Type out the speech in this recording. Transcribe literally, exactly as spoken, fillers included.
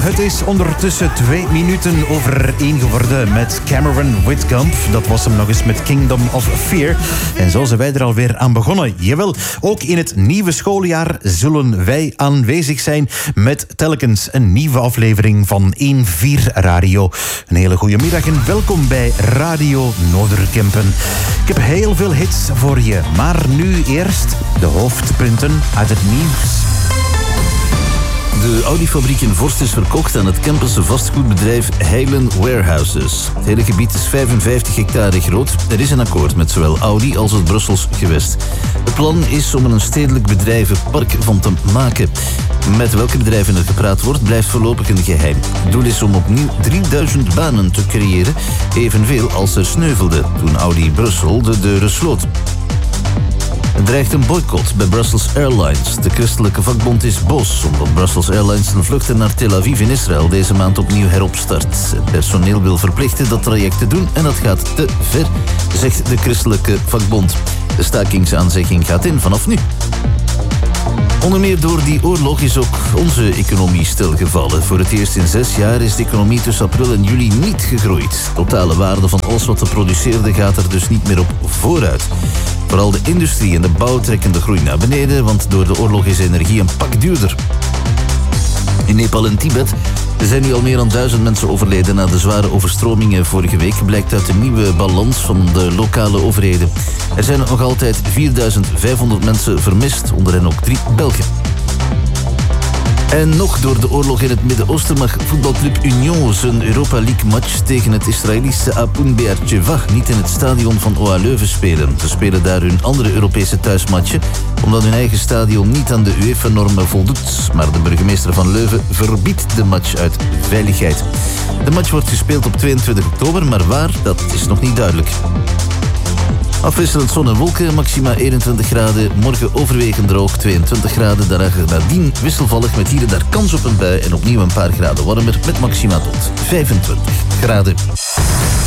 Het is ondertussen twee minuten over één geworden met Cameron Whitcomb. Dat was hem nog eens met Kingdom of Fear. En zo zijn wij er alweer aan begonnen. Jawel, ook in het nieuwe schooljaar zullen wij aanwezig zijn met telkens een nieuwe aflevering van één vier Radio. Een hele goede middag en welkom bij Radio Noorderkempen. Ik heb heel veel hits voor je, maar nu eerst de hoofdpunten uit het nieuws. De Audi-fabriek in Vorst is verkocht aan het Kempense vastgoedbedrijf Heilen Warehouses. Het hele gebied is vijfenvijftig hectare groot. Er is een akkoord met zowel Audi als het Brussels gewest. Het plan is om er een stedelijk bedrijvenpark van te maken. Met welke bedrijven er gepraat wordt, blijft voorlopig een geheim. Het doel is om opnieuw drieduizend banen te creëren, evenveel als er sneuvelde toen Audi Brussel de deuren sloot. Er dreigt een boycott bij Brussels Airlines. De christelijke vakbond is boos omdat Brussels Airlines zijn vluchten naar Tel Aviv in Israël deze maand opnieuw heropstart. Het personeel wil verplichten dat traject te doen en dat gaat te ver, zegt de christelijke vakbond. De stakingsaanzegging gaat in vanaf nu. Onder meer door die oorlog is ook onze economie stilgevallen. Voor het eerst in zes jaar is de economie tussen april en juli niet gegroeid. De totale waarde van alles wat we produceerden gaat er dus niet meer op vooruit. Vooral de industrie en de bouw trekken de groei naar beneden, want door de oorlog is energie een pak duurder. In Nepal en Tibet zijn nu al meer dan duizend mensen overleden na de zware overstromingen vorige week, blijkt uit de nieuwe balans van de lokale overheden. Er zijn nog altijd vierduizend vijfhonderd mensen vermist, onder hen ook drie Belgen. En nog door de oorlog in het Midden-Oosten mag voetbalclub Union zijn Europa League match tegen het Israëlische Apun Be'er-Sheva niet in het stadion van O H Leuven spelen. Ze spelen daar hun andere Europese thuismatchen, omdat hun eigen stadion niet aan de UEFA-normen voldoet. Maar de burgemeester van Leuven verbiedt de match uit veiligheid. De match wordt gespeeld op tweeëntwintig oktober, maar waar, dat is nog niet duidelijk. Afwisselend zon en wolken, maxima eenentwintig graden. Morgen overwegend droog, tweeëntwintig graden. Daarna nadien wisselvallig met hier en daar kans op een bui. En opnieuw een paar graden warmer met maxima tot vijfentwintig graden.